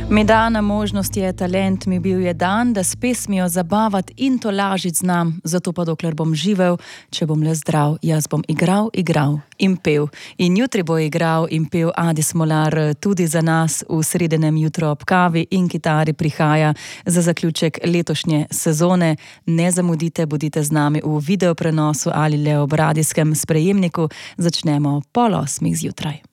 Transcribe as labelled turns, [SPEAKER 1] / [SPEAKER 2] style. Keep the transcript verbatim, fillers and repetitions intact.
[SPEAKER 1] Mi dana možnost je talent, mi bil je dan, da s pesmijo zabavati in to lažit znam. Zato pa dokler bom živel, če bom le zdrav, jaz bom igral, igral in pel. In jutri bo igral in pel Adi Smolar tudi za nas v sredenem jutro ob kavi in kitari prihaja za zaključek letošnje sezone. Ne zamudite, bodite z nami v videoprenosu ali le ob radijskem sprejemniku. Začnemo pol osmih zjutraj.